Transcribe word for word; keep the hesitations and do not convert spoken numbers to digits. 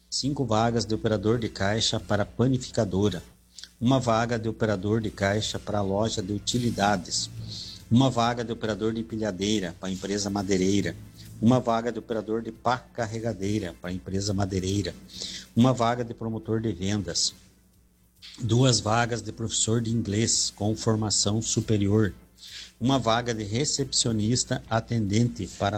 cinco vagas de operador de caixa para panificadora, uma vaga de operador de caixa para loja de utilidades, uma vaga de operador de empilhadeira para a empresa madeireira, uma vaga de operador de pá carregadeira para a empresa madeireira, uma vaga de promotor de vendas, duas vagas de professor de inglês com formação superior, uma vaga de recepcionista atendente para